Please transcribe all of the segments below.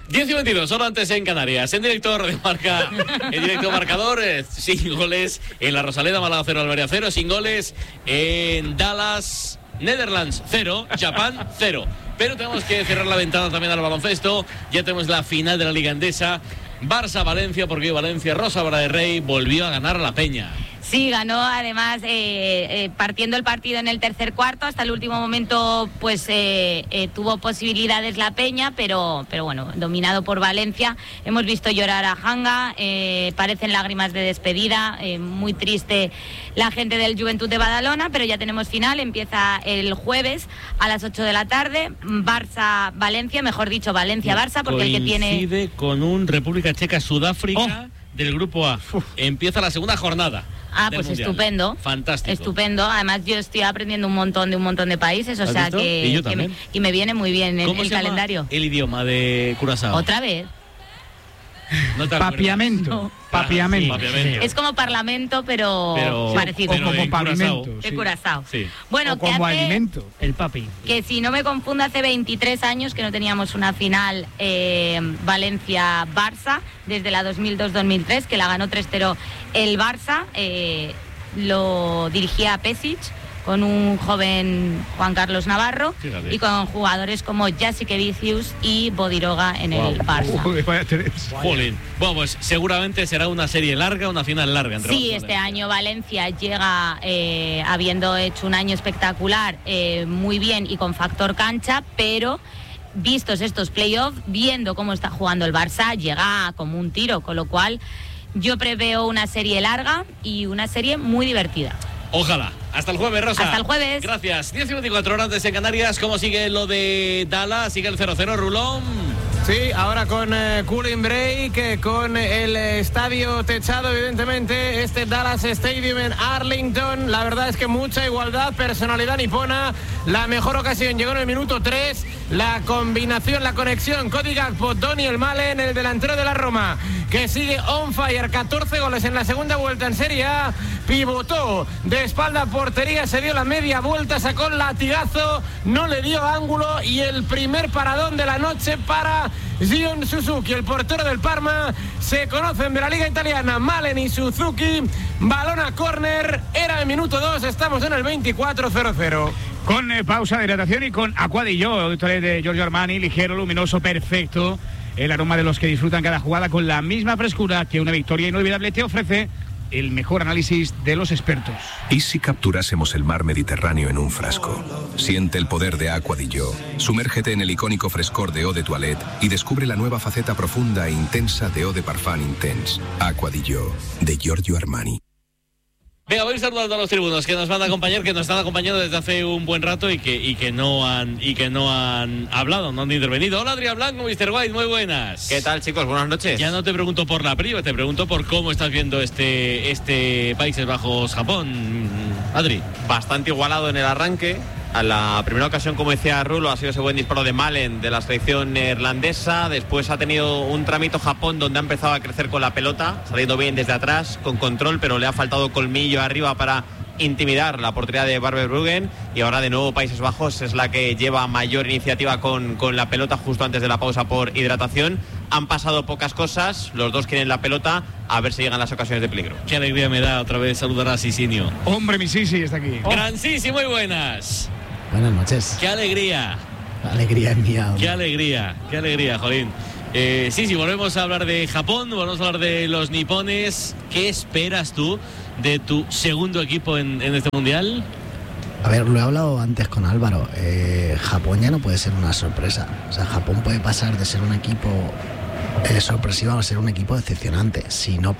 10:22, hora antes en Canarias. En directo Radio Marca, en directo marcador, sin goles en la Rosaleda, Málaga 0, Almería 0, sin goles en Dallas, Netherlands 0, Japón 0. Pero tenemos que cerrar la ventana también al baloncesto. Ya tenemos la final de la Liga Endesa, Barça-Valencia, porque Valencia, Rosa Vara de Rey, volvió a ganar a la Peña. Sí, ganó además partiendo el partido en el tercer cuarto. Hasta el último momento pues tuvo posibilidades la Peña, pero bueno, dominado por Valencia. Hemos visto llorar a Hanga, parecen lágrimas de despedida, muy triste la gente del Juventud de Badalona, pero ya tenemos final, empieza el jueves a las 8 de la tarde, Barça-Valencia, mejor dicho Valencia-Barça, porque el que tiene... Coincide con un República Checa-Sudáfrica del Grupo A. Empieza la segunda jornada. Pues mundial. Estupendo. Fantástico. Estupendo. Además, yo estoy aprendiendo un montón de países, o sea que, ¿Y yo también? me viene muy bien el calendario. El idioma de Curazao. ¿Otra vez? No Papiamento. No. Papiamento. Es como parlamento, pero parecido. O como pavimento. De Curazao. Sí. Bueno, o como alimento. El papi. Que si no me confundo, hace 23 años que no teníamos una final Valencia-Barça, desde la 2002-2003, que la ganó 3-0 el Barça. Lo dirigía Pesic, con un joven Juan Carlos Navarro. Fíjate. Y con jugadores como Jasikevičius y Bodiroga en el Barça. Jolín. Bueno, pues seguramente será una serie larga, una final larga. Entre sí, este año Valencia llega habiendo hecho un año espectacular, muy bien y con factor cancha, pero vistos estos playoffs, viendo cómo está jugando el Barça, llega como un tiro, con lo cual yo preveo una serie larga y una serie muy divertida. Ojalá. Hasta el jueves, Rosa. Hasta el jueves. Gracias. 10:24 horas antes en Canarias. ¿Cómo sigue lo de Dallas? ¿Sigue el 0-0, Rulón? Sí, ahora con cooling break, con el estadio techado, evidentemente, este Dallas Stadium en Arlington. La verdad es que mucha igualdad, personalidad nipona. La mejor ocasión llegó en el minuto 3. La combinación, la conexión, Cody Gakpo, Daniel Malen, el delantero de la Roma, que sigue on fire, 14 goles en la segunda vuelta en Serie A. Pivotó de espalda a portería, se dio la media vuelta, sacó el latigazo, no le dio ángulo, y el primer paradón de la noche para Gion Suzuki, el portero del Parma. Se conocen de la Liga Italiana, Malen y Suzuki. Balón a córner, era el minuto 2, estamos en el 24-0-0. Con pausa de hidratación y con Aqua di Gio, de Giorgio Armani, ligero, luminoso, perfecto. El aroma de los que disfrutan cada jugada con la misma frescura que una victoria inolvidable te ofrece el mejor análisis de los expertos. ¿Y si capturásemos el mar Mediterráneo en un frasco? Siente el poder de Aqua di Gio. Sumérgete en el icónico frescor de Eau de Toilette y descubre la nueva faceta profunda e intensa de Eau de Parfum Intense. Aqua di Gio, de Giorgio Armani. Venga, voy saludando a los tribunos que nos van a acompañar, que nos están acompañando desde hace un buen rato y que no han hablado, no han intervenido. Hola, Adrián Blanco, Mr. White, muy buenas. ¿Qué tal, chicos? Buenas noches. Ya no te pregunto por la priva, te pregunto por cómo estás viendo este Países Bajos-Japón, Adri. Bastante igualado en el arranque. A la primera ocasión, como decía Rulo, ha sido ese buen disparo de Malen de la selección neerlandesa. Después ha tenido un tramito Japón donde ha empezado a crecer con la pelota, saliendo bien desde atrás, con control, pero le ha faltado colmillo arriba para intimidar la portería de Barber-Bruggen. Y ahora de nuevo Países Bajos es la que lleva mayor iniciativa con la pelota justo antes de la pausa por hidratación. Han pasado pocas cosas, los dos quieren la pelota, a ver si llegan las ocasiones de peligro. Qué alegría me da otra vez saludar a Sisinio. Hombre, mi Sisi está aquí. Gran Sisi, muy buenas. Buenas noches. Qué alegría. La alegría es mía. Qué alegría, jolín. Sí, volvemos a hablar de Japón, volvemos a hablar de los nipones. ¿Qué esperas tú de tu segundo equipo en este mundial? A ver, lo he hablado antes con Álvaro. Japón ya no puede ser una sorpresa. O sea, Japón puede pasar de ser un equipo sorpresivo a ser un equipo decepcionante. Si no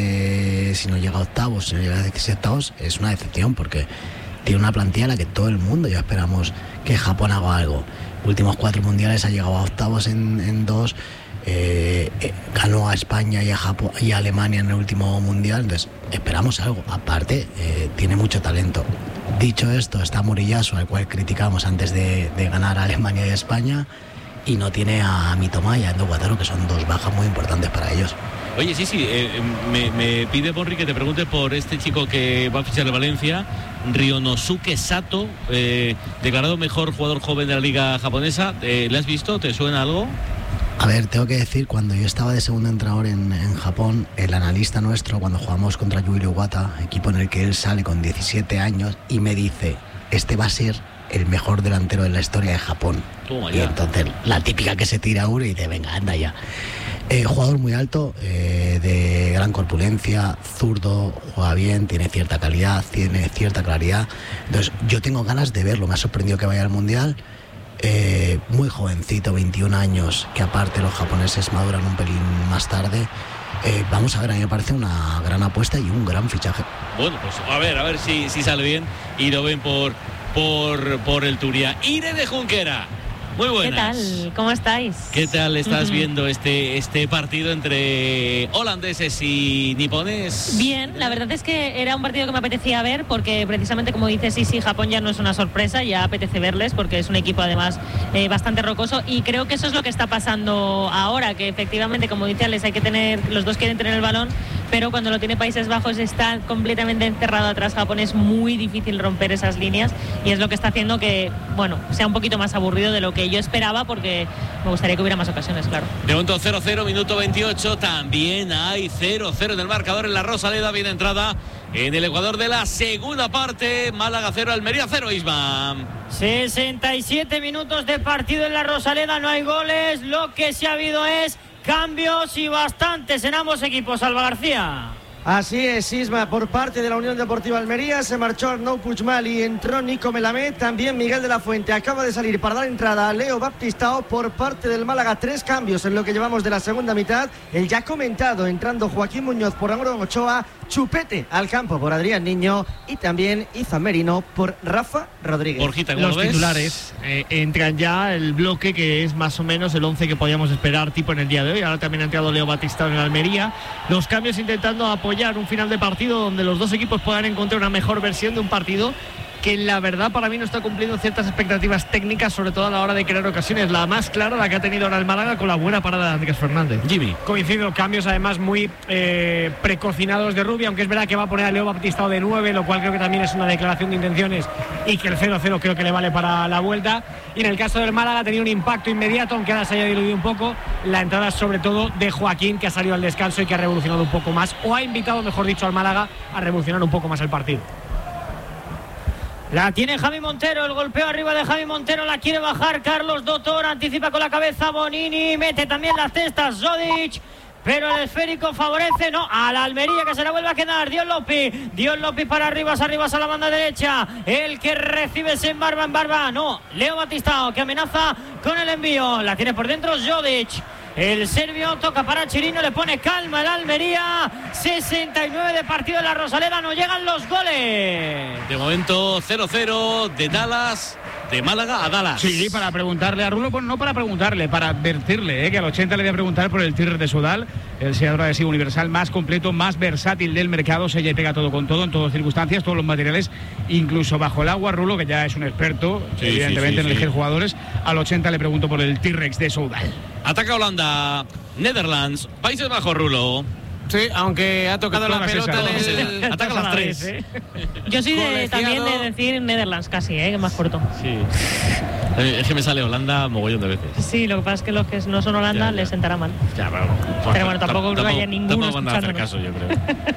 llega a octavos, si no llega a 16 octavos, es una decepción porque tiene una plantilla en la que todo el mundo ya esperamos que Japón haga algo. Últimos 4 mundiales ha llegado a octavos en 2, ganó a España y a Japón y a Alemania en el último mundial, entonces esperamos algo. Aparte, tiene mucho talento. Dicho esto, está Muriyasu, al cual criticamos antes de ganar a Alemania y a España, y no tiene a Mitoma y a Endo Wataru, que son 2 bajas muy importantes para ellos. Oye, me pide Borri que te pregunte por este chico que va a fichar de Valencia, Ryonosuke Sato, declarado mejor jugador joven de la liga japonesa. ¿Le has visto? ¿Te suena algo? A ver, tengo que decir, cuando yo estaba de segundo entrenador en Japón, el analista nuestro, cuando jugamos contra Yuri Iwata, equipo en el que él sale con 17 años, y me dice, este va a ser el mejor delantero de la historia de Japón. Y entonces, la típica que se tira uno y dice, venga, anda ya. Jugador muy alto, de gran corpulencia, zurdo, juega bien, tiene cierta calidad, tiene cierta claridad. Entonces, yo tengo ganas de verlo. Me ha sorprendido que vaya al Mundial. Muy jovencito, 21 años, que aparte los japoneses maduran un pelín más tarde. Vamos a ver, a mí me parece una gran apuesta y un gran fichaje. Bueno, pues a ver si sale bien y lo ven por el Turia. Irene Junquera, muy buenas. ¿Qué tal? ¿Cómo estáis? ¿Qué tal estás viendo este partido entre holandeses y nipones? Bien, la verdad es que era un partido que me apetecía ver porque precisamente, como dices, sí, Japón ya no es una sorpresa, ya apetece verles porque es un equipo además bastante rocoso, y creo que eso es lo que está pasando ahora, que efectivamente, como dice Alex, los dos quieren tener el balón, pero cuando lo tiene Países Bajos está completamente encerrado atrás Japón, es muy difícil romper esas líneas, y es lo que está haciendo que, bueno, sea un poquito más aburrido de lo que yo esperaba, porque me gustaría que hubiera más ocasiones, claro. De momento 0-0, minuto 28, también hay 0-0 en el marcador en la Rosaleda, bien entrada en el Ecuador de la segunda parte. Málaga 0, Almería 0, Isma. 67 minutos de partido en la Rosaleda, no hay goles, lo que sí ha habido es cambios, y bastantes en ambos equipos. Alba García. Así es, Isma, por parte de la Unión Deportiva Almería se marchó Arnau Puigmal y entró Nico Melamed. También Miguel de la Fuente acaba de salir para dar entrada a Leo Baptistao. Por parte del Málaga, 3 cambios en lo que llevamos de la segunda mitad. El ya comentado, entrando Joaquín Muñoz por Aaron Ochoa, Chupete al campo por Adrián Niño, y también Izan Merino por Rafa Rodríguez. Borjita, los titulares entran ya el bloque que es más o menos el 11 que podíamos esperar tipo en el día de hoy. Ahora también ha entrado Leo Baptistao en Almería. Los cambios intentando apoyar un final de partido donde los dos equipos puedan encontrar una mejor versión de un partido que la verdad para mí no está cumpliendo ciertas expectativas técnicas, sobre todo a la hora de crear ocasiones. La más clara, la que ha tenido ahora el Málaga, con la buena parada de Andrés Fernández. Jimmy. Coincido, cambios además muy precocinados de Rubio, aunque es verdad que va a poner a Leo Baptistao de 9, lo cual creo que también es una declaración de intenciones, y que el 0-0 creo que le vale para la vuelta. Y en el caso del Málaga ha tenido un impacto inmediato, aunque ahora se haya diluido un poco, la entrada sobre todo de Joaquín, que ha salido al descanso y que ha revolucionado un poco más, o ha invitado, mejor dicho, al Málaga a revolucionar un poco más el partido. La tiene Javi Montero, el golpeo arriba de Javi Montero, la quiere bajar Carlos Dotor, anticipa con la cabeza Bonini, mete también las cestas Zodic, pero el esférico favorece, no, a la Almería, que se la vuelve a quedar. Dion López para Arribas a la banda derecha, el que recibe en barba, no, Leo Baptistao, que amenaza con el envío, la tiene por dentro Zodic. El serbio toca para Chirino, le pone calma el Almería. 69 de partido en la Rosaleda, no llegan los goles. De momento 0-0 de Dallas, de Málaga a Dallas. Sí, para preguntarle a Rulo, bueno, no para preguntarle, para advertirle, que al 80 le voy a preguntar por el Tirrer de Sodal, el sellador adhesivo universal más completo, más versátil del mercado, sella y pega todo con todo, en todas circunstancias, todos los materiales, incluso bajo el agua. Rulo, que ya es un experto, evidentemente, en elegir jugadores, al 80 le pregunto por el T-Rex de Sodal. Ataca Holanda, Netherlands, Países Bajos, Rulo. Sí, aunque ha tocado la pelota del... Ataca las 3. Yo soy también de decir Netherlands casi, que más corto. Sí. Es que me sale Holanda mogollón de veces. Sí, lo que pasa es que los que no son Holanda les sentará mal. Ya, pero bueno, tampoco creo que haya ninguno escuchándonos. Hacer caso, yo creo.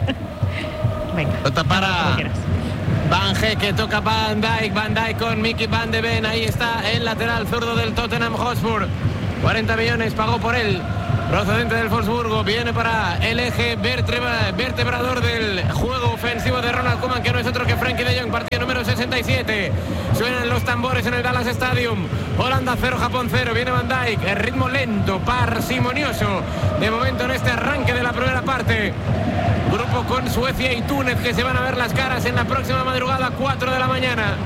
Venga. Pelota para Van G, que toca Van Dijk con Mickey Van de Ven. Ahí está el lateral zurdo del Tottenham Hotspur. 40 millones pagó por él procedente del Wolfsburgo. Viene para el eje vertebrador del juego ofensivo de Ronald Koeman, que no es otro que Frenkie de Jong. Partido número 67. Suenan los tambores en el Dallas Stadium. Holanda 0, Japón 0. Viene Van Dijk, el ritmo lento, parsimonioso de momento en este arranque de la primera parte. Grupo con Suecia y Túnez, que se van a ver las caras en la próxima madrugada, 4 de la mañana.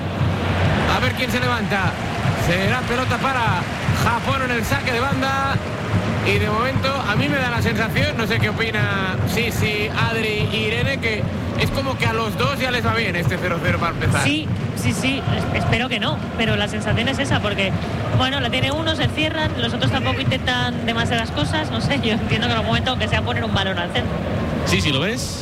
A ver quién se levanta. Será pelota para Japón en el saque de banda. Y de momento a mí me da la sensación, no sé qué opina Sisi, Adri y Irene, que es como que a los dos ya les va bien este 0-0 para empezar. Sí, espero que no, pero la sensación es esa, porque bueno, la tiene uno, se cierran, los otros tampoco intentan demasiadas cosas, no sé, yo entiendo que en algún momento aunque sea poner un balón al centro. Sí, ¿lo ves?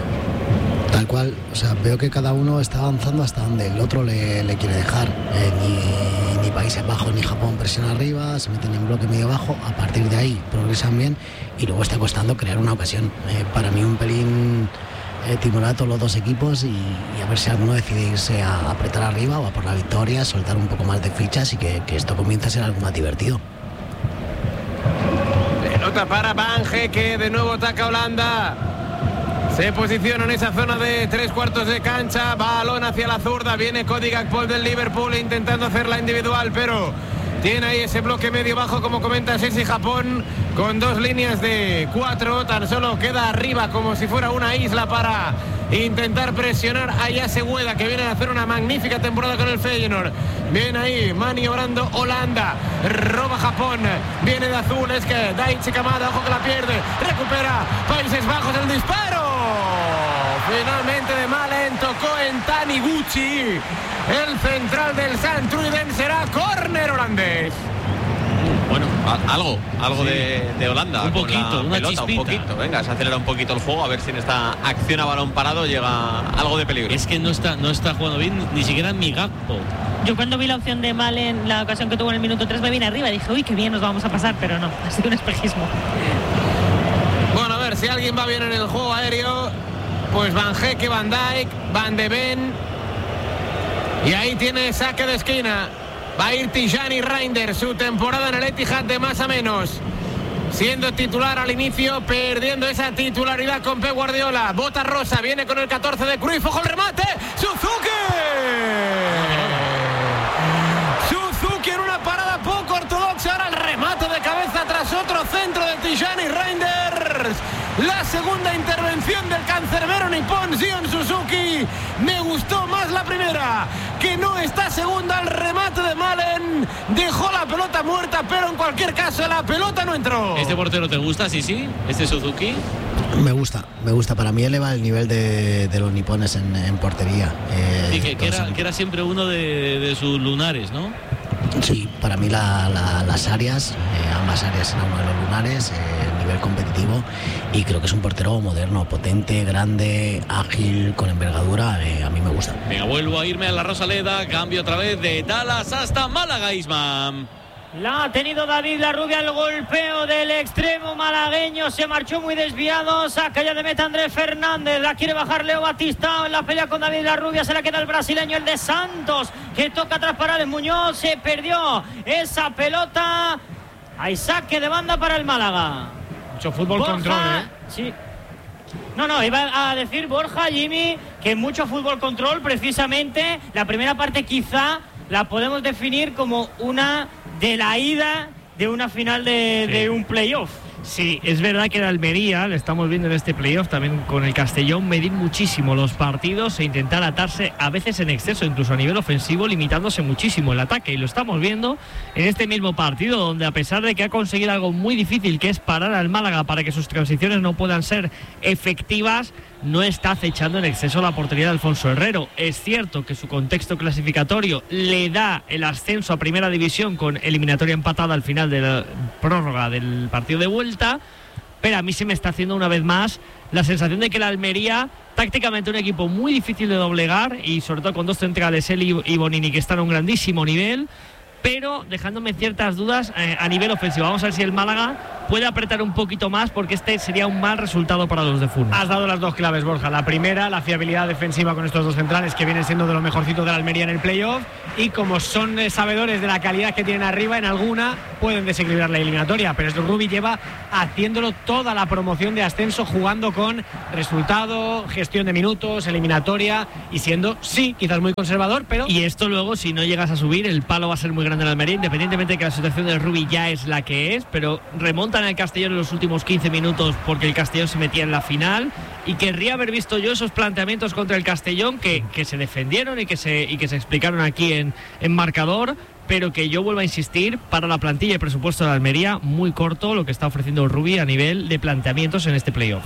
Tal cual, o sea, veo que cada uno está avanzando hasta donde el otro le quiere dejar. Ni Países Bajos ni Japón presionan arriba, se meten en bloque medio bajo, a partir de ahí progresan bien y luego está costando crear una ocasión. Para mí un pelín timorato los dos equipos y a ver si alguno decide irse a apretar arriba o a por la victoria, soltar un poco más de fichas y que esto comience a ser algo más divertido. Pelota para Banje, que de nuevo ataca Holanda. Se posiciona en esa zona de 3/4 de cancha. Balón hacia la zurda. Viene Cody Gakpo del Liverpool intentando hacerla individual, pero tiene ahí ese bloque medio bajo, como comenta Sesi Japón, con 2 líneas de 4. Tan solo queda arriba como si fuera una isla para intentar presionar a Jesse Ueda, que viene a hacer una magnífica temporada con el Feyenoord. Viene ahí maniobrando Holanda, roba Japón, viene de azul, es que Daichi Kamada, ojo que la pierde, recupera Países Bajos, el disparo finalmente de Malen, tocó en Taniguchi, el central del Santruiden, será córner holandés. Bueno, algo de Holanda. Un poquito, una pelota, chispita. un poquito. Venga, se acelera un poquito el juego, a ver si en esta acción a balón parado llega algo de peligro. Es que no está jugando bien, ni siquiera mi Gakpo. Yo cuando vi la opción de Malen, la ocasión que tuvo en el minuto 3, me vine arriba y dije, uy, qué bien nos vamos a pasar, pero no, ha sido un espejismo. Bueno, a ver, si alguien va bien en el juego aéreo, pues Van Hecke, Van Dijk, Van de Ven. Y ahí tiene saque de esquina. Va a ir Tijani Reinders, su temporada en el Etihad de más a menos. Siendo titular al inicio, perdiendo esa titularidad con Pep Guardiola. Bota rosa, viene con el 14 de Cruyff. ¡Ojo el remate! ¡Suzuki! Suzuki en una parada poco ortodoxa. Ahora el remate de cabeza tras otro centro de Tijani Reinders. La segunda intervención del cancerbero nipón Zion Suzuki. Me gustó más la primera, que no está segunda. El remate de Malen dejó la pelota muerta, pero en cualquier caso la pelota no entró. ¿Este portero te gusta, sí? ¿Este Suzuki? Me gusta. Para mí eleva el nivel de los nipones en portería. Sí, que era siempre uno de sus lunares, ¿no? Sí, para mí las áreas, ambas áreas eran uno de los lunares, nivel competitivo, y creo que es un portero moderno, potente, grande, ágil, con envergadura. A mí me gusta. Venga, vuelvo a irme a la Rosaleda, cambio otra vez de Dallas hasta Málaga, Isman. La ha tenido David Larrubia, el golpeo del extremo malagueño, se marchó muy desviado, saca ya de meta Andrés Fernández, la quiere bajar Leo Batistao en la pelea con David Larrubia, se la queda el brasileño, el de Santos, que toca tras Parales Muñoz, se perdió esa pelota, hay saque de banda para el Málaga. Mucho fútbol Borja, control, sí. No, iba a decir Borja, Jimmy, que mucho fútbol control, precisamente, la primera parte quizá la podemos definir como una de la ida de una final de un playoff. Sí, es verdad que en Almería, le estamos viendo en este playoff también con el Castellón, medir muchísimo los partidos e intentar atarse a veces en exceso, incluso a nivel ofensivo, limitándose muchísimo el ataque. Y lo estamos viendo en este mismo partido, donde a pesar de que ha conseguido algo muy difícil, que es parar al Málaga para que sus transiciones no puedan ser efectivas, no está acechando en exceso la portería de Alfonso Herrero. Es cierto que su contexto clasificatorio le da el ascenso a Primera División con eliminatoria empatada al final de la prórroga del partido de vuelta, pero a mí se me está haciendo una vez más la sensación de que la Almería, tácticamente un equipo muy difícil de doblegar, y sobre todo con dos centrales, él y Bonini, que están a un grandísimo nivel, pero dejándome ciertas dudas a nivel ofensivo. Vamos a ver si el Málaga puede apretar un poquito más, porque este sería un mal resultado para los de Furnas. Has dado las dos claves, Borja. La primera, la fiabilidad defensiva con estos dos centrales, que vienen siendo de lo mejorcito de la Almería en el playoff, y como son sabedores de la calidad que tienen arriba, en alguna pueden desequilibrar la eliminatoria, pero el Rubi lleva haciéndolo toda la promoción de ascenso, jugando con resultado, gestión de minutos, eliminatoria, y siendo, sí, quizás muy conservador, pero... Y esto luego, si no llegas a subir, el palo va a ser muy grande en la Almería, independientemente de que la situación del Rubi ya es la que es, pero remontan al Castellón en los últimos 15 minutos porque el Castellón se metía en la final, y querría haber visto yo esos planteamientos contra el Castellón que se defendieron y que se explicaron aquí en marcador, pero que yo vuelvo a insistir, para la plantilla y presupuesto de la Almería, muy corto lo que está ofreciendo Rubi a nivel de planteamientos en este playoff.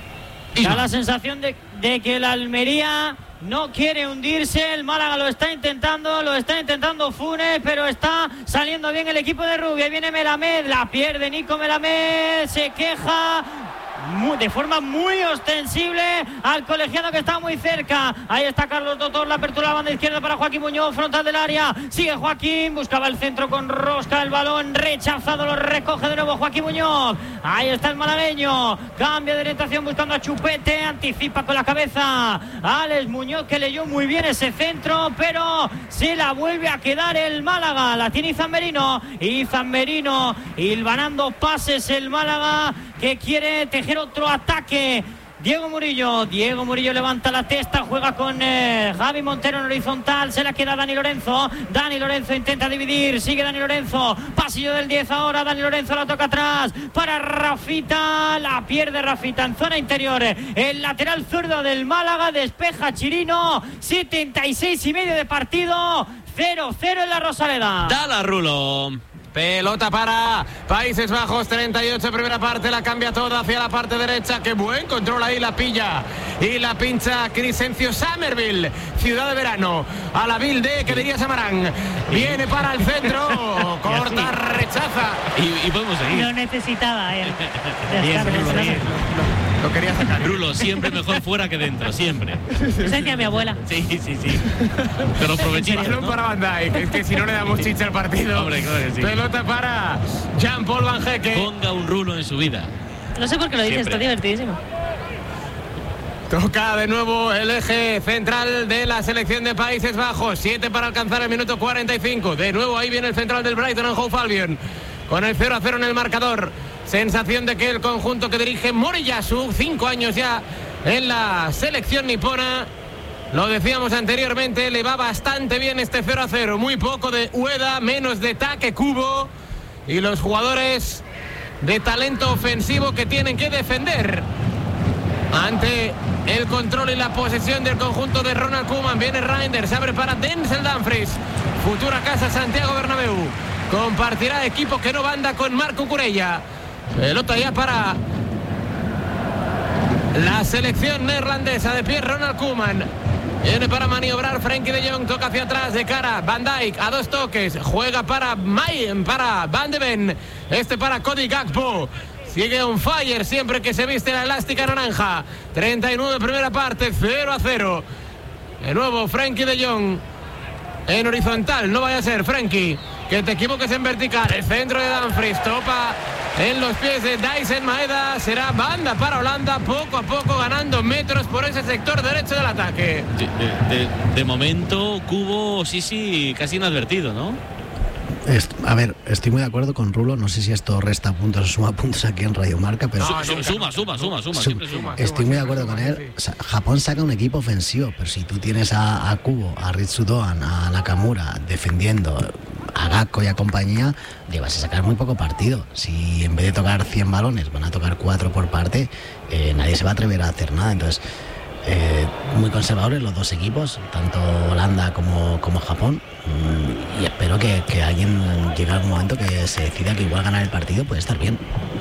Da la sensación de que la Almería no quiere hundirse. El Málaga lo está intentando Funes, pero está saliendo bien el equipo de Rubi. Ahí viene Melamed, la pierde Nico Melamed, se queja de forma muy ostensible al colegiado que está muy cerca. Ahí está Carlos Dotor, la apertura a la banda izquierda para Joaquín Muñoz, frontal del área. Sigue Joaquín, buscaba el centro con Rosca, el balón rechazado, lo recoge de nuevo Joaquín Muñoz. Ahí está el malagueño, cambia de orientación buscando a Chupete, anticipa con la cabeza Alex Muñoz, que leyó muy bien ese centro, pero se la vuelve a quedar el Málaga. La tiene Izan Merino hilvanando pases el Málaga, que quiere tejer otro ataque. Diego Murillo levanta la testa, juega con Javi Montero en horizontal, se la queda Dani Lorenzo intenta dividir, sigue Dani Lorenzo, pasillo del 10 ahora, Dani Lorenzo la toca atrás para Rafita, la pierde Rafita en zona interior, el lateral zurdo del Málaga, despeja Chirino, 76,5 de partido, 0-0 en la Rosaleda. Dala, Rulo. Pelota para Países Bajos, 38, primera parte, la cambia toda hacia la parte derecha. Qué buen control ahí, la pilla y la pincha Crescencio Somerville, Ciudad de Verano, a la Vilde, que diría Samarán. Viene para el centro, corta, rechaza. Y podemos seguir. Lo necesitaba él. Lo quería sacar. Rulo, siempre mejor fuera que dentro, siempre. Eso decía mi abuela. Sí. Pero aprovechemos, Balón ¿no? para Van Dijk, es que si no le damos chicha al partido. Hombre, claro que sí. Pelota para Jean-Paul Van Hecke. Ponga un Rulo en su vida. No sé por qué lo dices, Siempre. está divertidísimo. Toca de nuevo el eje central de la selección de Países Bajos. 7 para alcanzar el minuto 45. De nuevo ahí viene el central del Brighton and Hove Albion, con el 0-0 en el marcador. Sensación de que el conjunto que dirige Moriyasu, 5 años ya en la selección nipona, lo decíamos anteriormente, le va bastante bien este 0-0. Muy poco de Ueda, menos de Take Kubo y los jugadores de talento ofensivo que tienen que defender ante el control y la posesión del conjunto de Ronald Koeman. Viene Reinders, abre para Denzel Dumfries, futura casa Santiago Bernabéu. Compartirá equipo que no banda con Marco Curella. Pelota ya para la selección neerlandesa, de pie Ronald Koeman. Viene para maniobrar Frenkie de Jong, toca hacia atrás de cara Van Dijk, a 2 toques, juega para Van de Ven, para Cody Gakpo. Sigue on fire siempre que se viste la elástica naranja. 39 primera parte, 0-0. De nuevo Frenkie de Jong en horizontal, no vaya a ser, Frenkie, que te equivoques en vertical. El centro de Dumfries, topa en los pies de Dyson Maeda. Será banda para Holanda, poco a poco ganando metros por ese sector derecho del ataque. De momento, Kubo, sí, casi inadvertido, ¿no? A ver, estoy muy de acuerdo con Rulo. No sé si esto resta puntos o suma puntos aquí en Radio Marca, pero Suma, siempre suma. Estoy muy de acuerdo con él. O sea, Japón saca un equipo ofensivo, pero si tú tienes a Kubo, a Ritsu Doan, a Nakamura defendiendo, a Gakpo y a compañía, le vas a sacar muy poco partido. Si en vez de tocar 100 balones van a tocar 4 por parte, nadie se va a atrever a hacer nada. Entonces, muy conservadores los dos equipos, tanto Holanda como Japón, y espero que alguien llegue a algún momento que se decida que igual ganar el partido puede estar bien.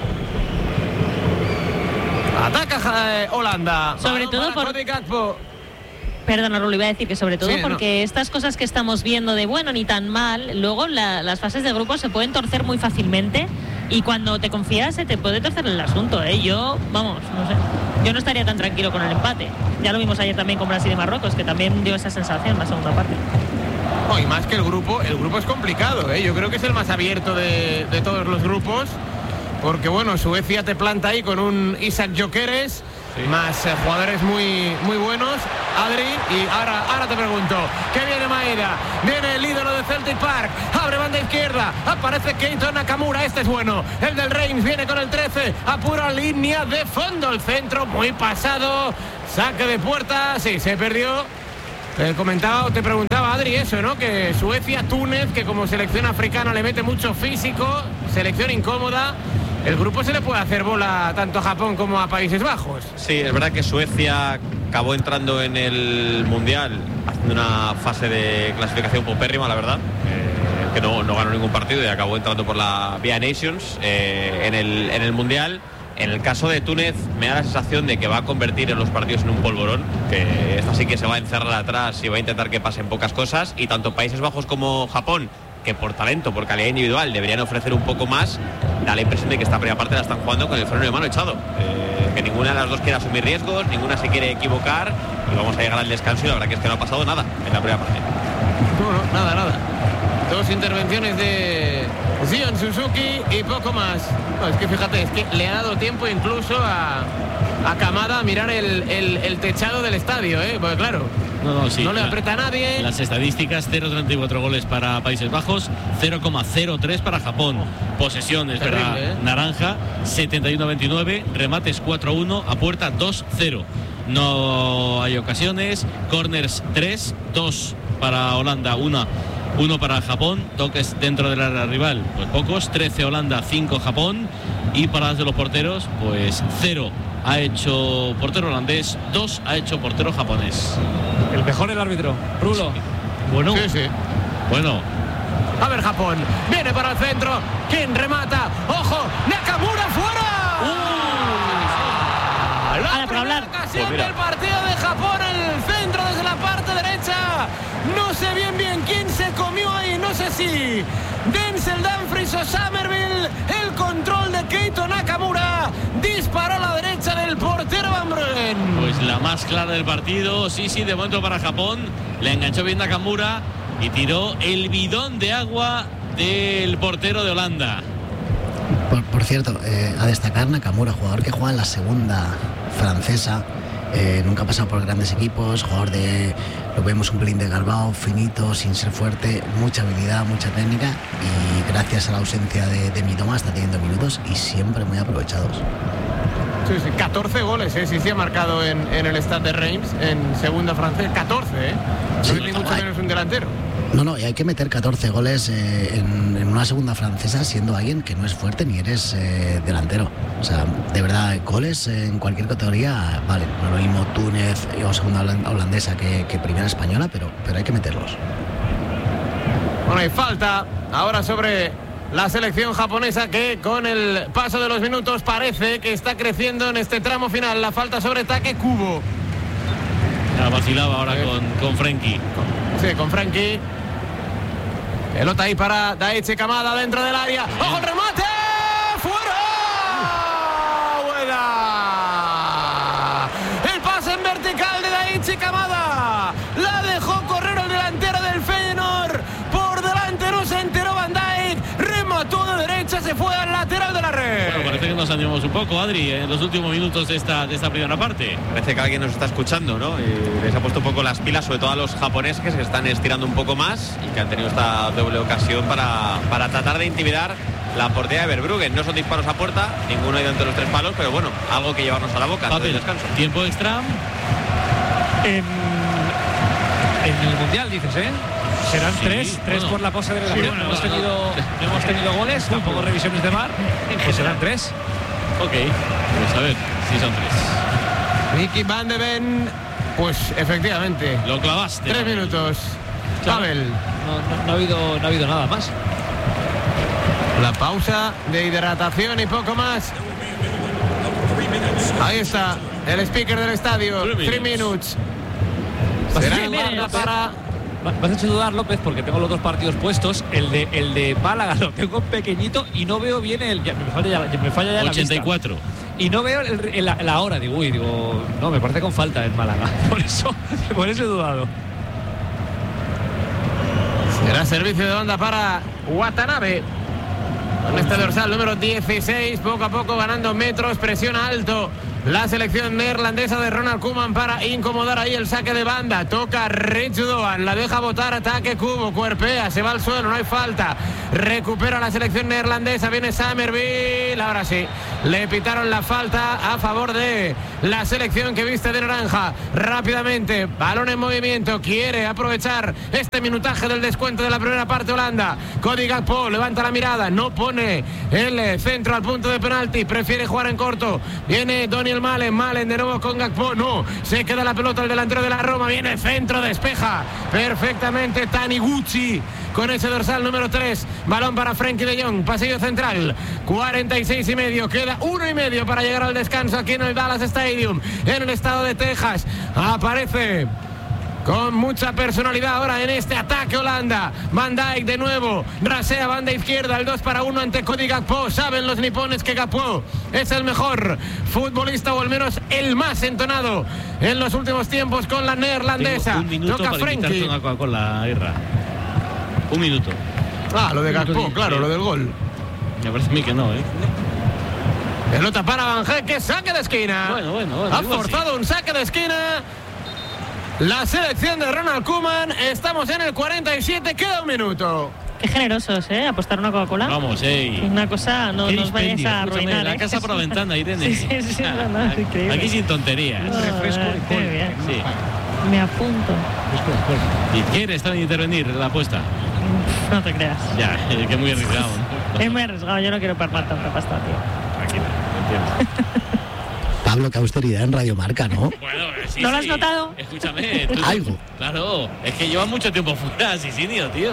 Ataca Holanda. Sobre todo por... Cody Gakpo. Perdona, Rulo, iba a decir que sobre todo Sí, porque estas cosas que estamos viendo de bueno ni tan mal, luego las fases de grupo se pueden torcer muy fácilmente y cuando te confías se te puede torcer el asunto, ¿eh? Yo no estaría tan tranquilo con el empate. Ya lo vimos ayer también con Brasil y Marruecos, que también dio esa sensación la segunda parte. No, y más que el grupo es complicado, ¿eh? Yo creo que es el más abierto de todos los grupos, porque bueno, Suecia te planta ahí con un Isaac Gyökeres, más jugadores muy buenos, Adri, y ahora te pregunto, ¿qué viene Maeda? Viene el ídolo de Celtic Park, abre banda izquierda, aparece Keito Nakamura, este es bueno, el del Reims viene con el 13, a pura línea de fondo, el centro muy pasado, saque de puerta, sí, se perdió. Te preguntaba Adri eso, ¿no? Que Suecia, Túnez, que como selección africana le mete mucho físico, selección incómoda. El grupo se le puede hacer bola tanto a Japón como a Países Bajos. Sí, es verdad que Suecia acabó entrando en el Mundial haciendo una fase de clasificación paupérrima, la verdad, que no ganó ningún partido y acabó entrando por la vía Nations en el Mundial. En el caso de Túnez me da la sensación de que va a convertir en los partidos en un polvorón, que esta sí que se va a encerrar atrás y va a intentar que pasen pocas cosas, y tanto Países Bajos como Japón que por talento, por calidad individual deberían ofrecer un poco más, da la impresión de que esta primera parte la están jugando con el freno de mano echado, que ninguna de las dos quiere asumir riesgos, ninguna se quiere equivocar, y vamos a llegar al descanso y la verdad que es que no ha pasado nada en la primera parte. No, nada. Dos intervenciones de Zion Suzuki y poco más. No, es que fíjate, es que le ha dado tiempo incluso a Kamada a mirar el techado del estadio, porque claro, no le aprieta a nadie. Las estadísticas: 0,34 goles para Países Bajos, 0,03 para Japón. Posesiones para Naranja, 71-29, remates 4-1, a puerta 2-0. No hay ocasiones, corners 3, 2 para Holanda, 1 para Japón, toques dentro del área rival, pues pocos, 13 Holanda, 5 Japón, y paradas de los porteros, pues 0 ha hecho portero holandés, 2 ha hecho portero japonés. El mejor el árbitro, Rulo. Bueno. Sí. Bueno. A ver, Japón, viene para el centro, ¿quién remata? ¡Ojo! ¡Nakamura fuera! La primera ocasión del partido de Japón en el centro desde la parte derecha. No sé bien quién se comió ahí, no sé si Denzel Dumfries o Somerville. El control de Keito Nakamura, disparó a la derecha del portero Van Bruggen. Pues la más clara del partido, sí, de momento para Japón. Le enganchó bien Nakamura y tiró el bidón de agua del portero de Holanda. Por cierto, a destacar Nakamura, jugador que juega en la segunda francesa, nunca ha pasado por grandes equipos, jugador lo vemos un pelín desgarbado, finito, sin ser fuerte, mucha habilidad, mucha técnica, y gracias a la ausencia de Mitoma está teniendo minutos y siempre muy aprovechados. Sí, 14 goles, sí ha marcado en el Stade de Reims, en segunda francesa, 14, no es ni mucho menos un delantero. No, y hay que meter 14 goles en una segunda francesa siendo alguien que no es fuerte ni eres delantero. O sea, de verdad, goles en cualquier categoría, vale, no lo mismo Túnez o segunda holandesa que primera española, pero hay que meterlos. Bueno, y falta ahora sobre la selección japonesa, que con el paso de los minutos parece que está creciendo en este tramo final. La falta sobre Take Kubo. La vacilaba ahora con Frenkie. Sí, con Frenkie. Pelota ahí para Daichi Kamada dentro del área. ¡Ojo el remate! ¡Fuera! ¡Buena! El pase en vertical de Daichi Kamada. La dejó correr el delantero del Feyenoord. Por delante no se enteró Van Dijk. Remató de derecha, se fue al lateral de la red. Bueno, parece que nos animamos un poco, Adri, en los últimos minutos de esta primera parte. Parece que alguien nos está escuchando, ¿no? Y les ha puesto un poco las pilas, sobre todo a los japoneses, que se están estirando un poco más y que han tenido esta doble ocasión para tratar de intimidar la portería de Verbruggen. No son disparos a puerta, ninguno ha ido entre los 3 palos, pero bueno, algo que llevarnos a la boca antes del descanso. Tiempo extra. En el Mundial, dices, serán 3 por la cosa de la no hemos tenido goles, tampoco revisiones de VAR, pues serán 3. Ok, pues a ver si son 3. Ricky Van de Ven, pues efectivamente. Lo clavaste. 3 minutos. Pavel. No ha habido nada más. La pausa de hidratación y poco más. Ahí está el speaker del estadio. 3 minutes. Será el guarda para... Me has hecho dudar, López, porque tengo los 2 partidos puestos. El de Málaga lo tengo pequeño y no veo bien me falla ya 84. La vista. Y no veo la hora. Digo, no, me parece con falta en Málaga. Por eso he dudado. Será servicio de banda para Watanabe. Con este dorsal número 16, poco a poco ganando metros, presiona alto la selección neerlandesa de Ronald Koeman para incomodar ahí el saque de banda. Toca Rich Doan, la deja botar, ataque Kubo, cuerpea, se va al suelo, no hay falta. Recupera la selección neerlandesa, viene Somerville, ahora sí, le pitaron la falta a favor de la selección que viste de naranja. Rápidamente, balón en movimiento, quiere aprovechar este minutaje del descuento de la primera parte Holanda. Cody Gakpo levanta la mirada, no pone el centro al punto de penalti, prefiere jugar en corto. Viene Daniel Malen de nuevo con Gakpo, no, se queda la pelota el delantero de la Roma, viene el centro, despeja perfectamente Taniguchi con ese dorsal número 3, balón para Frenkie de Jong, pasillo central, 46 y medio, queda 1 y medio para llegar al descanso aquí en el Dallas Stadium, en el estado de Texas. Aparece con mucha personalidad ahora en este ataque Holanda. Van Dijk de nuevo, rasea banda izquierda, el 2-1 ante Cody Gakpo. Saben los nipones que Gakpo es el mejor futbolista, o al menos el más entonado en los últimos tiempos con la neerlandesa. Tengo un minuto toca para Frenkie. invitarte una Coca-Cola, Irra. Un minuto. Lo de Gakpo, claro, lo del gol. Me parece a mí que no, Pelota para Van Hekke, saque de esquina. Bueno, ha forzado un saque de esquina la selección de Ronald Koeman. Estamos en el 47, queda un minuto. Qué generosos, apostar una Coca-Cola. Vamos, Una cosa, no nos vayáis a arruinar. La casa por la ventana, Irene. Sí, no, increíble. Aquí sin tonterías. Refresco qué bien. Sí. Me apunto. ¿Y quieres también intervenir en la apuesta? No te creas. Ya, que muy arriesgado. Es muy arriesgado, yo no quiero perder tanta pasta, tío. Tranquila, entiendo. Pablo, qué austeridad en Radio Marca, ¿no? Bueno, sí, ¿No lo has notado? Escúchame. Algo. Claro, es que lleva mucho tiempo fuera, Sisinio, tío.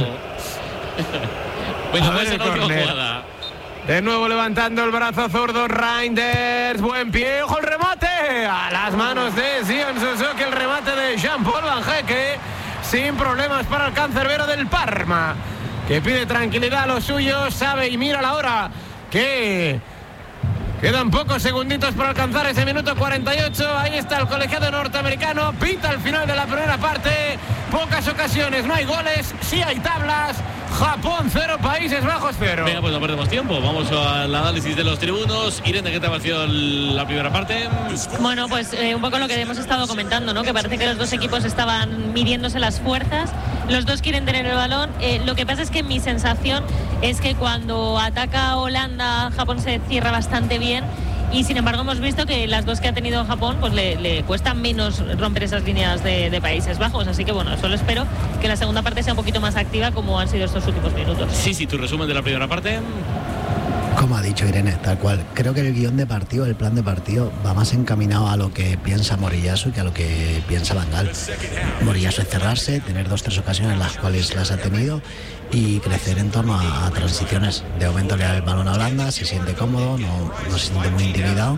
Bueno, A ver pues en el la última córner. jugada. De nuevo levantando el brazo zurdo Reinders, buen pie, ojo el remate, a las manos de Zion Suzuki, el remate de Jean-Paul Van Hekke, sin problemas para el cancerbero del Parma, que pide tranquilidad a los suyos, sabe y mira la hora, que quedan pocos segunditos para alcanzar ese minuto 48, ahí está el colegiado norteamericano, pita al final de la primera parte, pocas ocasiones, no hay goles, sí hay tablas. Japón 0, Países Bajos 0. Venga, pues no perdemos tiempo. Vamos al análisis de los tribunos. Irene, ¿qué te ha parecido la primera parte? Bueno, pues un poco lo que hemos estado comentando, ¿no? Que parece que los dos equipos estaban midiéndose las fuerzas. Los dos quieren tener el balón. Lo que pasa es que mi sensación es que cuando ataca Holanda, Japón se cierra bastante bien. Y sin embargo hemos visto que las dos que ha tenido Japón pues le cuesta menos romper esas líneas de Países Bajos, así que bueno, solo espero que la segunda parte sea un poquito más activa como han sido estos últimos minutos. Sí, tu resumen de la primera parte. Como ha dicho Irene, tal cual. Creo que el guión de partido, el plan de partido, va más encaminado a lo que piensa Moriyasu que a lo que piensa Van Gaal. Moriyasu es cerrarse, tener 2-3 ocasiones las cuales las ha tenido y crecer en torno a transiciones. De momento le da el balón a Holanda, se siente cómodo, no se siente muy intimidado.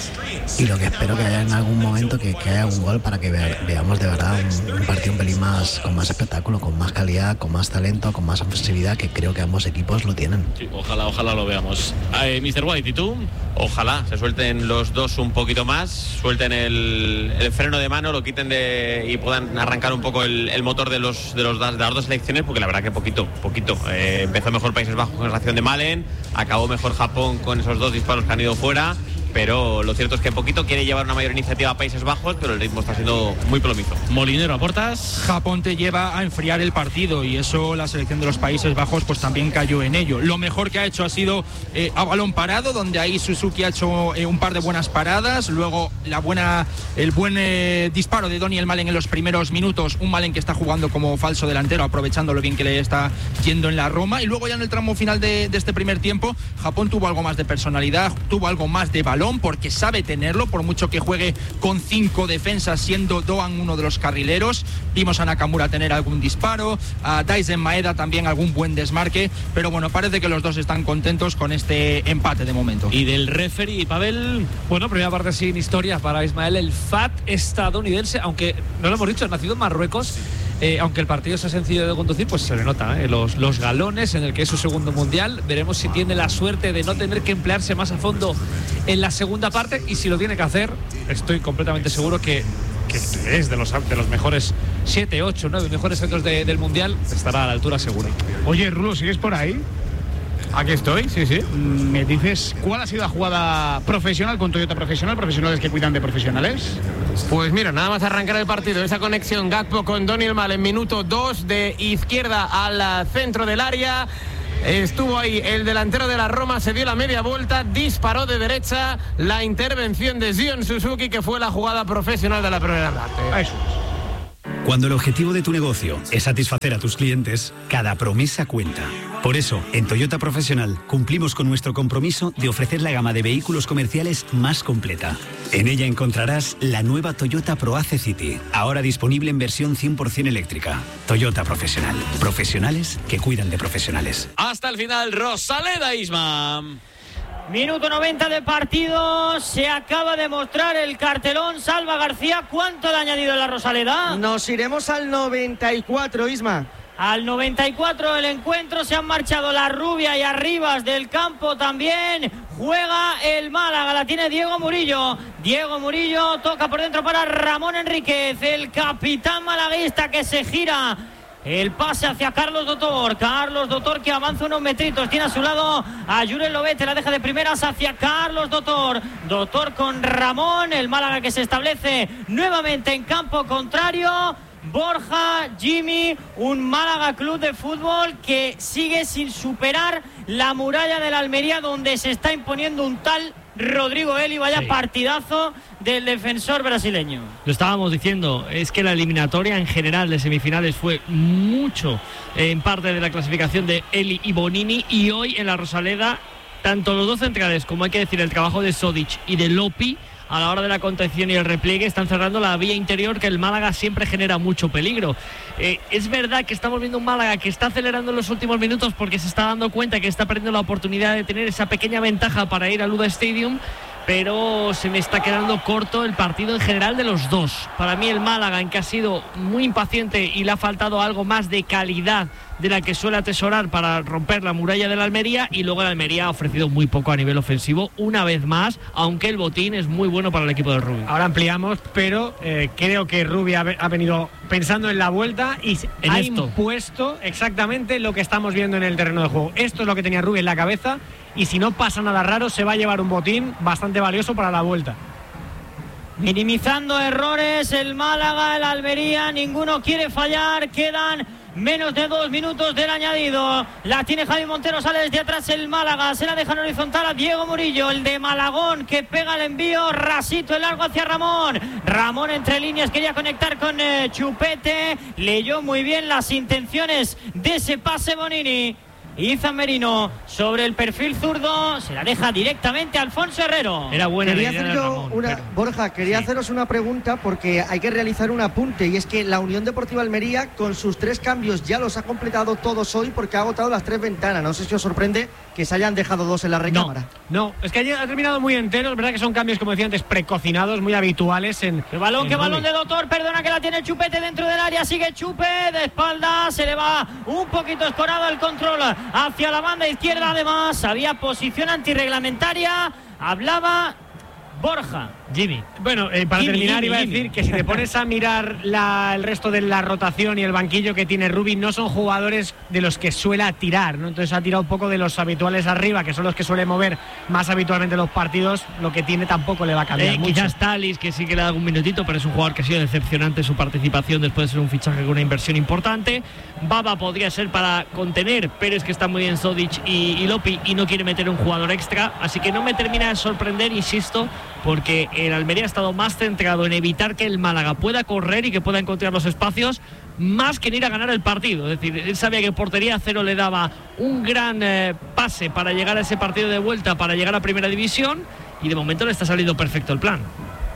Y lo que espero que haya en algún momento que haya un gol para que veamos de verdad un partido un pelín más, con más espectáculo, con más calidad, con más talento, con más ofensividad, que creo que ambos equipos lo tienen. Sí, ojalá lo veamos. Mr. White, ¿y tú? Ojalá se suelten los dos un poquito más, suelten el freno de mano, lo quiten y puedan arrancar un poco el motor de las dos selecciones, porque la verdad que poquito. Empezó mejor Países Bajos con la acción de Malen, acabó mejor Japón con esos dos disparos que han ido fuera, pero lo cierto es que poquito quiere llevar una mayor iniciativa a Países Bajos, pero el ritmo está siendo muy plomizo. Molinero, ¿aportas? Japón te lleva a enfriar el partido y eso la selección de los Países Bajos pues también cayó en ello. Lo mejor que ha hecho ha sido a balón parado, donde ahí Suzuki ha hecho un par de buenas paradas, luego el buen disparo de Daniel Malen en los primeros minutos, un Malen que está jugando como falso delantero, aprovechando lo bien que le está yendo en la Roma, y luego ya en el tramo final de este primer tiempo Japón tuvo algo más de personalidad, tuvo algo más de balón, porque sabe tenerlo, por mucho que juegue con 5 defensas, siendo Doan uno de los carrileros. Vimos a Nakamura tener algún disparo, a Daisen Maeda también algún buen desmarque, pero bueno, parece que los dos están contentos con este empate de momento. ¿Y del referee, Pavel? Bueno, primera parte sin historia para Ismael El Fat, estadounidense, aunque no lo hemos dicho, nacido en Marruecos. Aunque el partido sea sencillo de conducir, pues se le nota los galones en el que es su segundo mundial. Veremos si tiene la suerte de no tener que emplearse más a fondo en la segunda parte, y si lo tiene que hacer, estoy completamente seguro que es de los mejores 7, 8, 9 mejores centros del mundial, estará a la altura seguro. Oye, Rulo, ¿sigues por ahí? Aquí estoy, sí. ¿Me dices cuál ha sido la jugada profesional con Toyota Profesional? Profesionales que cuidan de profesionales. Pues mira, nada más arrancar el partido, esa conexión Gakpo con Daniel Malen, minuto 2, de izquierda al centro del área. Estuvo ahí el delantero de la Roma, se dio la media vuelta, disparó de derecha, la intervención de Zion Suzuki, que fue la jugada profesional de la primera parte. Eso. Cuando el objetivo de tu negocio es satisfacer a tus clientes, cada promesa cuenta. Por eso, en Toyota Profesional cumplimos con nuestro compromiso de ofrecer la gama de vehículos comerciales más completa. En ella encontrarás la nueva Toyota ProAce City, ahora disponible en versión 100% eléctrica. Toyota Profesional. Profesionales que cuidan de profesionales. Hasta el final, Rosaleda Isma. Minuto 90 de partido. Se acaba de mostrar el cartelón. Salva García, ¿cuánto le ha añadido en la Rosaleda? Nos iremos al 94, Isma. Al 94 del encuentro. Se han marchado la Rubia y Arribas del campo también. Juega el Málaga, la tiene Diego Murillo. Diego Murillo toca por dentro para Ramón Enríquez, el capitán malaguista, que se gira. El pase hacia Carlos Dotor. Carlos Dotor, que avanza unos metritos. Tiene a su lado a Jurel Lobete. La deja de primeras hacia Carlos Dotor. Dotor con Ramón. El Málaga que se establece nuevamente en campo contrario. Borja, Jimmy, un Málaga Club de Fútbol que sigue sin superar la muralla de la Almería, donde se está imponiendo un tal Rodrigo Eli. Vaya partidazo del defensor brasileño. Lo estábamos diciendo, es que la eliminatoria en general de semifinales fue mucho en parte de la clasificación de Eli y Bonini, y hoy en la Rosaleda tanto los dos centrales como hay que decir el trabajo de Sodic y de Lopi a la hora de la contención y el repliegue están cerrando la vía interior, que el Málaga siempre genera mucho peligro. Es verdad que estamos viendo un Málaga que está acelerando en los últimos minutos porque se está dando cuenta que está perdiendo la oportunidad de tener esa pequeña ventaja para ir al Luda Stadium, pero se me está quedando corto el partido en general de los dos. Para mí el Málaga, en que ha sido muy impaciente y le ha faltado algo más de calidad de la que suele atesorar para romper la muralla de la Almería, y luego la Almería ha ofrecido muy poco a nivel ofensivo una vez más, aunque el botín es muy bueno para el equipo de Rubio. Ahora ampliamos, pero creo que Rubio ha venido pensando en la vuelta y ha impuesto exactamente lo que estamos viendo en el terreno de juego. Esto es lo que tenía Rubio en la cabeza, y si no pasa nada raro se va a llevar un botín bastante valioso para la vuelta. Minimizando errores el Málaga, el Almería, ninguno quiere fallar. Quedan menos de 2 minutos del añadido. La tiene Javi Montero, sale desde atrás el Málaga, se la deja en horizontal a Diego Murillo, el de Malagón, que pega el envío, rasito el largo hacia Ramón. Ramón entre líneas, quería conectar con Chupete, leyó muy bien las intenciones de ese pase Bonini. Izan Merino sobre el perfil zurdo, se la deja directamente a Alfonso Herrero. Era buena. Quería hacer yo Borja, quería haceros una pregunta, porque hay que realizar un apunte, y es que la Unión Deportiva Almería con sus 3 cambios ya los ha completado todos hoy, porque ha agotado las 3 ventanas. No sé si os sorprende que se hayan dejado 2 en la recámara. No, es que ha terminado muy entero. Es verdad que son cambios, como decía antes, precocinados, muy habituales en... ¡Qué balón de Dotor! Perdona, que la tiene Chupete dentro del área, sigue Chupe de espalda, se le va un poquito escorado el control hacia la banda izquierda. Además había posición antirreglamentaria, hablaba Borja. Jimmy. Bueno, para terminar iba a decir que si te pones a mirar el resto de la rotación y el banquillo que tiene Rubí, no son jugadores de los que suele tirar, ¿no? Entonces ha tirado un poco de los habituales arriba, que son los que suele mover más habitualmente los partidos. Lo que tiene tampoco le va a cambiar mucho. Quizás Talis, que sí que le da un minutito, pero es un jugador que ha sido decepcionante su participación después de ser un fichaje con una inversión importante. Baba podría ser para contener, pero es que está muy bien Sodic y Lopi, y no quiere meter un jugador extra, así que no me termina de sorprender, insisto, porque el Almería ha estado más centrado en evitar que el Málaga pueda correr y que pueda encontrar los espacios, más que en ir a ganar el partido. Es decir, él sabía que portería cero le daba un gran pase para llegar a ese partido de vuelta, para llegar a Primera División, y de momento le está saliendo perfecto el plan.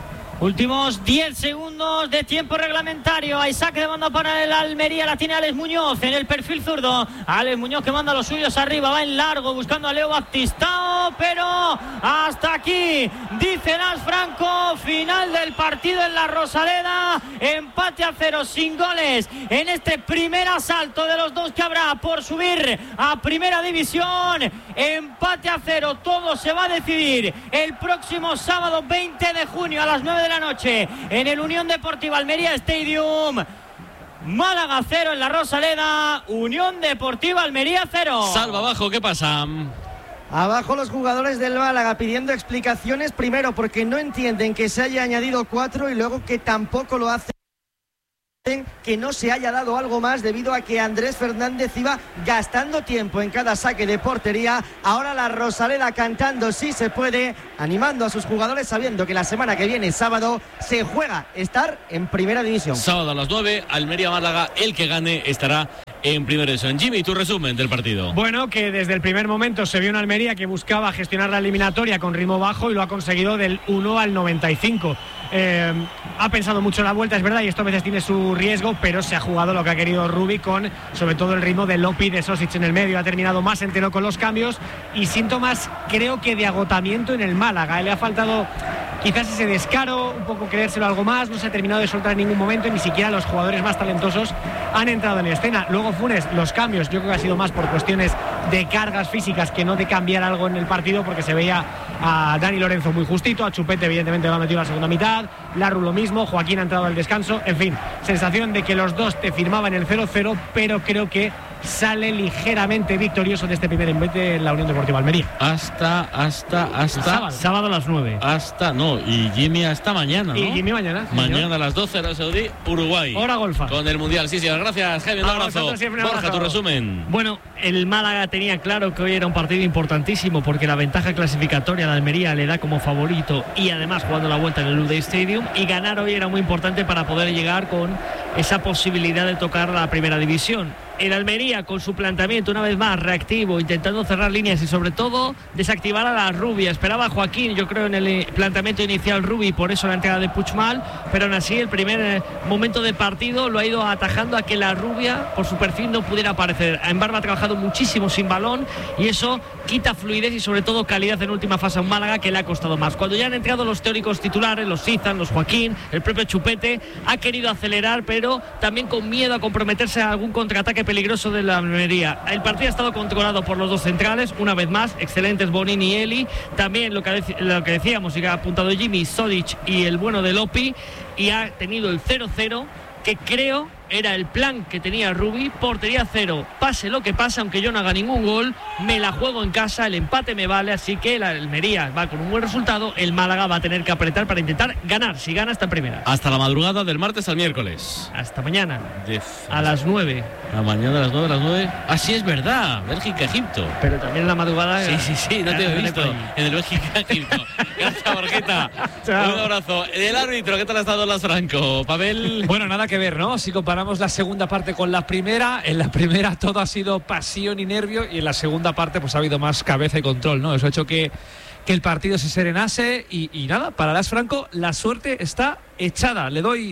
Últimos 10 segundos de tiempo reglamentario. Hay saque de banda para el Almería. La tiene Alex Muñoz en el perfil zurdo. Alex Muñoz, que manda a los suyos arriba. Va en largo buscando a Leo Baptistao. Pero hasta aquí, dice Nas Franco. Final del partido en la Rosaleda. Empate a 0 sin goles en este primer asalto de los dos que habrá por subir a Primera División. Empate a 0. Todo se va a decidir el próximo sábado 20 de junio a las 9 de la noche en el Unión Deportiva Almería Stadium. Málaga 0 en la Rosaleda, Unión Deportiva Almería 0. Salva abajo, ¿qué pasa? Abajo los jugadores del Málaga pidiendo explicaciones, primero porque no entienden que se haya añadido 4, y luego que tampoco lo hacen, que no se haya dado algo más, debido a que Andrés Fernández iba gastando tiempo en cada saque de portería. Ahora la Rosaleda cantando sí se puede, animando a sus jugadores, sabiendo que la semana que viene, sábado, se juega estar en Primera División. Sábado a las 9, Almería-Málaga, el que gane estará en Primera División. Jimmy, tu resumen del partido. Bueno, que desde el primer momento se vio una Almería que buscaba gestionar la eliminatoria con ritmo bajo y lo ha conseguido del 1 al 95. Ha pensado mucho en la vuelta, es verdad, y esto a veces tiene su riesgo, pero se ha jugado lo que ha querido Rubi con sobre todo el ritmo de Lopi, de Sosic en el medio. Ha terminado más entero con los cambios y síntomas, creo que de agotamiento en el Málaga. Le ha faltado quizás ese descaro, un poco creérselo algo más, no se ha terminado de soltar en ningún momento y ni siquiera los jugadores más talentosos han entrado en escena. Luego Funes, los cambios, yo creo que ha sido más por cuestiones de cargas físicas que no de cambiar algo en el partido, porque se veía a Dani Lorenzo muy justito, a Chupete evidentemente lo ha metido a la segunda mitad, Larru lo mismo, Joaquín ha entrado al descanso, en fin, sensación de que los dos te firmaban el 0-0, pero creo que sale ligeramente victorioso de este primer embate en la Unión Deportiva Almería. Hasta sábado a las 9. Y Jimmy hasta mañana, ¿no? Y Jimmy mañana. Mañana a las 12 Arabia Saudí, Uruguay. Hora golfa. Con el Mundial. Sí, gracias, Javi. Un abrazo. Borja, tu resumen. Bueno, el Málaga tenía claro que hoy era un partido importantísimo porque la ventaja clasificatoria de Almería le da como favorito y además jugando la vuelta en el Luday Stadium, y ganar hoy era muy importante para poder llegar con esa posibilidad de tocar la primera división. El Almería con su planteamiento una vez más reactivo, intentando cerrar líneas y sobre todo desactivar a la Rubia. Esperaba a Joaquín, yo creo, en el planteamiento inicial Rubi, por eso la entrada de Puigmal, pero aún así el primer momento de partido lo ha ido atajando a que la Rubia por su perfil no pudiera aparecer. En Barba ha trabajado muchísimo sin balón y eso quita fluidez y sobre todo calidad en última fase a un Málaga que le ha costado más. Cuando ya han entrado los teóricos titulares, los Izan, los Joaquín, el propio Chupete, ha querido acelerar, pero también con miedo a comprometerse a algún contraataque peligroso de la Almería. El partido ha estado controlado por los dos centrales, una vez más, excelentes Bonini y Eli. También lo que decíamos y que ha apuntado Jimmy, Sodic y el bueno de Lopi, y ha tenido el 0-0, que creo era el plan que tenía Rubi. Portería cero, pase lo que pase, aunque yo no haga ningún gol, me la juego en casa, el empate me vale, así que la Almería va con un buen resultado, el Málaga va a tener que apretar para intentar ganar, si gana está en primera. Hasta la madrugada del martes al miércoles. Hasta mañana, a las 9. A mañana a las 9, a las 9. Ah, sí, es verdad, Bélgica-Egipto. Pero también en la madrugada. Sí, no te he visto en el Bélgica-Egipto. Gracias, Borjita. Un abrazo. El árbitro, ¿qué tal ha estado Las Franco? Pavel. Bueno, nada que ver, ¿no? Si comparamos la segunda parte con la primera, en la primera todo ha sido pasión y nervio, y en la segunda parte pues ha habido más cabeza y control, ¿no? Eso ha hecho que el partido se serenase y nada, para Las Franco la suerte está echada. Le doy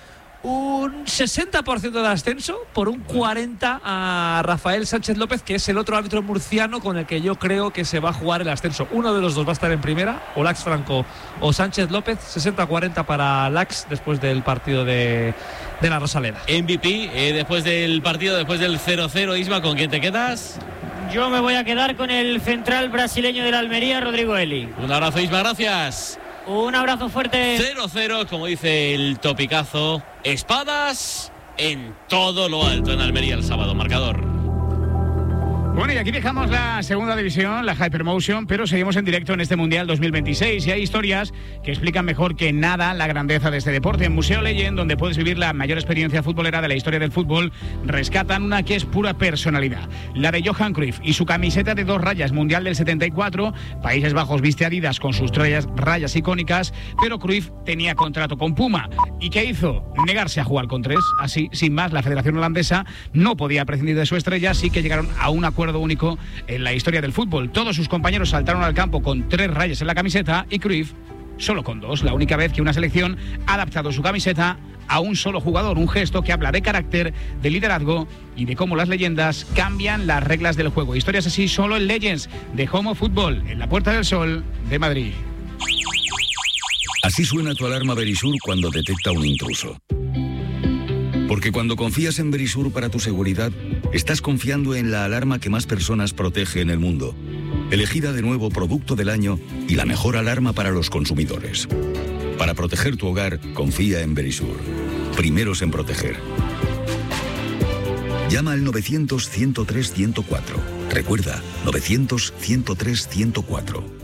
un 60% del ascenso por un 40% a Rafael Sánchez López, que es el otro árbitro murciano con el que yo creo que se va a jugar el ascenso. Uno de los dos va a estar en primera, o Lax Franco o Sánchez López. 60-40 para Lax después del partido de la Rosaleda. MVP, después del partido, después del 0-0, Isma, ¿con quién te quedas? Yo me voy a quedar con el central brasileño de la Almería, Rodrigo Eli. Un abrazo, Isma, gracias. Un abrazo fuerte. 0-0, como dice el topicazo. Espadas en todo lo alto en Almería el sábado. Marcador. Bueno, y aquí dejamos la segunda división, la Hypermotion, pero seguimos en directo en este Mundial 2026 y hay historias que explican mejor que nada la grandeza de este deporte. En Museo Legend, donde puedes vivir la mayor experiencia futbolera de la historia del fútbol, rescatan una que es pura personalidad, la de Johan Cruyff y su camiseta de 2 rayas Mundial del 74. Países Bajos viste Adidas con sus 3 rayas icónicas, pero Cruyff tenía contrato con Puma. ¿Y qué hizo? Negarse a jugar con 3. Así, sin más, la Federación Holandesa no podía prescindir de su estrella, así que llegaron a un acuerdo único en la historia del fútbol. Todos sus compañeros saltaron al campo con 3 rayas en la camiseta y Cruyff solo con 2, la única vez que una selección ha adaptado su camiseta a un solo jugador, un gesto que habla de carácter, de liderazgo y de cómo las leyendas cambian las reglas del juego. Historias así solo en Legends de Homo Fútbol, en la Puerta del Sol de Madrid. Así suena tu alarma Verisur cuando detecta un intruso. Porque cuando confías en Verisur para tu seguridad, estás confiando en la alarma que más personas protege en el mundo. Elegida de nuevo producto del año y la mejor alarma para los consumidores. Para proteger tu hogar, confía en Verisur. Primeros en proteger. Llama al 900-103-104. Recuerda, 900-103-104.